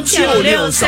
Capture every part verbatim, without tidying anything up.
九六三。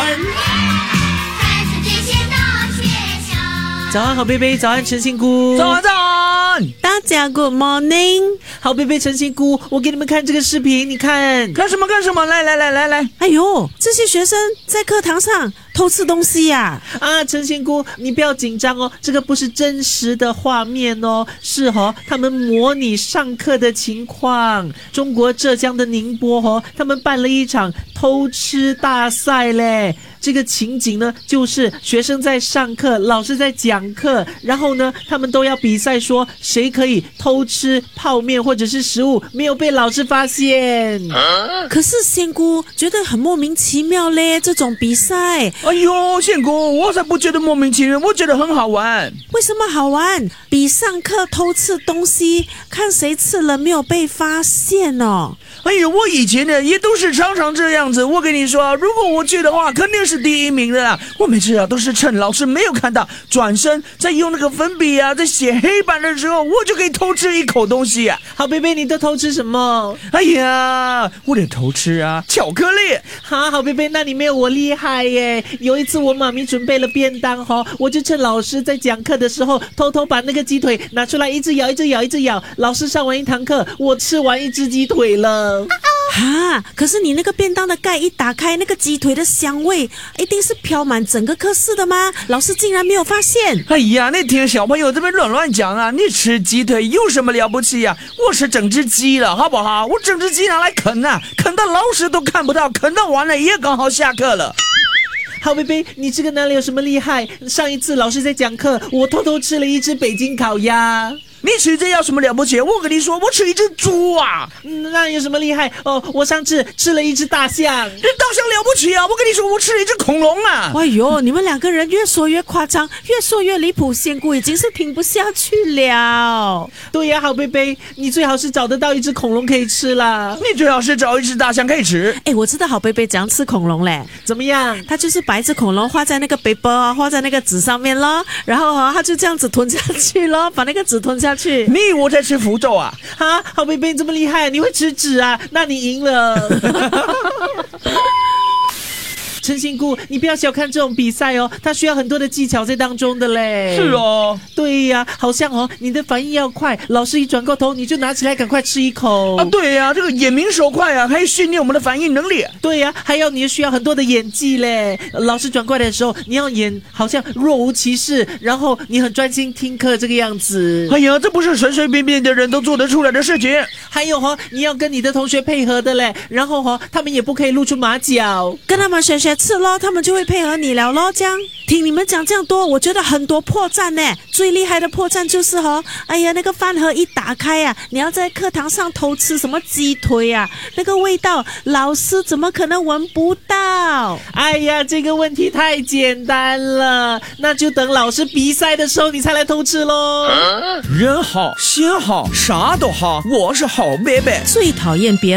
早安，好贝贝，早安，陈杏姑， 早安，早安， 大家 Good morning， 好贝贝，陈杏姑，我给你们看这个视频，你看， 看什么看什么，来来来来来， 哎呦，这些学生在课堂上偷吃东西呀、 啊！啊，陈杏姑，你不要紧张哦，这个不是真实的画面哦，是哦，他们模拟上课的情况。中国浙江的宁波哦，他们办了一场偷吃大赛嘞。这个情景呢，就是学生在上课，老师在讲课，然后呢，他们都要比赛说谁可以偷吃泡面或者是食物，没有被老师发现。 啊、可是仙姑觉得很莫名其妙嘞，这种比赛。 哎呦，仙姑，我才不觉得莫名其妙，我觉得很好玩。 为什么好玩？比上课偷吃东西，看谁吃了没有被发现哦。 哎呦，我以前呢也都是常常这样子。我跟你说，如果我去的话，肯定是第一名的啦。我每次啊都是趁老师没有看到，转身再用那个粉笔啊，在写黑板的时候，我就可以偷吃一口东西啊。 好贝贝，你都偷吃什么？ 哎呀，我得偷吃啊，巧克力。 哈，好贝贝，那你没有我厉害耶。有一次我妈咪准备了便当哦，我就趁老师在讲课的时候，偷偷把那个鸡腿拿出来，一直咬，一直咬，一直咬。老师上完一堂课，我吃完一只鸡腿了。 哈，可是你那个便当的盖一打开，那个鸡腿的香味一定是飘满整个课室的吗？老师竟然没有发现。 哎呀，那听小朋友这边乱乱讲啊，你吃鸡腿有什么了不起呀、啊？我是整只鸡了，好不好？我整只鸡拿来啃啊，啃到老师都看不到，啃到完了也刚好下课了。 好贝贝，你这个哪里有什么厉害？上一次老师在讲课，我偷偷吃了一只北京烤鸭。 你吃这有什么了不起？我跟你说，我吃一只猪啊！ 嗯、那有什么厉害？哦，我上次吃了一只大象。 这大象了不起啊！我跟你说，我吃了一只恐龙啊！ 哎呦，你们两个人越说越夸张，越说越离谱，仙姑已经是听不下去了。 对呀，好贝贝，你最好是找得到一只恐龙可以吃啦。 你最好是找一只大象可以吃。 哎，我知道好贝贝怎样吃恐龙嘞？ 怎么样？ 他就是把一只恐龙画在那个 paper， 画在那个纸上面咯，然后哈、哦，他就这样子吞下去咯，把那个纸吞下去。 你以为我在吃符咒啊？ 哈，好贝贝，你这么厉害，你会吃纸啊？那你赢了。陈杏姑，你不要小看这种比赛哦，它需要很多的技巧在当中的嘞。 是哦， 对呀、啊，好像哦，你的反应要快，老师一转过头，你就拿起来赶快吃一口啊。对呀、啊，这个眼明手快啊，还要训练我们的反应能力。 对呀、啊，还要你需要很多的演技嘞。老师转过来的时候，你要演好像若无其事，然后你很专心听课这个样子。 哎呀，这不是随随便便的人都做得出来的事情。 还有哦，你要跟你的同学配合的嘞，然后哦，他们也不可以露出马脚， 跟他们学学吃咯，他们就会配合你了咯。这样听你们讲这样多，我觉得很多破绽呢。最厉害的破绽就是哦，哎呀，那个饭盒一打开啊，你要在课堂上偷吃什么鸡腿啊，那个味道老师怎么可能闻不到？ 哎呀，这个问题太简单了，那就等老师比赛的时候你才来偷吃咯。 人好心好啥都好，我是好贝贝。 最讨厌别人